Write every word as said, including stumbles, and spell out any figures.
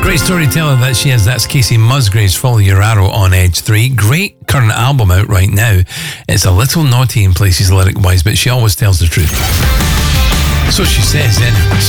Great storyteller that she is. That's Casey Musgraves, Follow Your Arrow on Edge three. Great current album out right now. It's a little naughty in places lyric-wise, but she always tells the truth. So she says then.